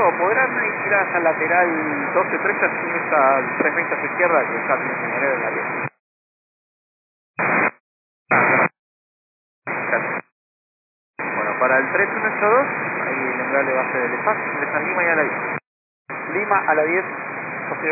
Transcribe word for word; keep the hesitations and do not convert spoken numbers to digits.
o podrán ir hasta el lateral doce treinta, si está al tres veinte a su izquierda, que está bien en el área. Bueno, para el tres uno ocho dos, ahí el embrague va a ser el espacio, de San Lima y a la diez. Lima a la diez.